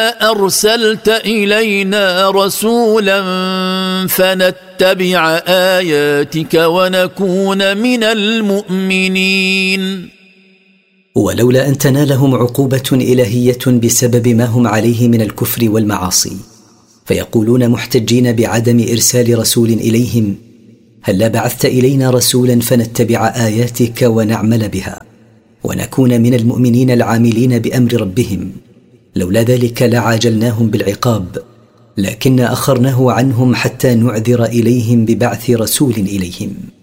أرسلت إلينا رسولا فنتبع آياتك ونكون من المؤمنين. ولولا أن تنالهم عقوبة إلهية بسبب ما هم عليه من الكفر والمعاصي، فيقولون محتجين بعدم إرسال رسول إليهم: هلا بعثت إلينا رسولا فنتبع آياتك ونعمل بها ونكون من المؤمنين العاملين بأمر ربهم. لولا ذلك لعاجلناهم بالعقاب، لكن أخرناه عنهم حتى نعذر إليهم ببعث رسول إليهم.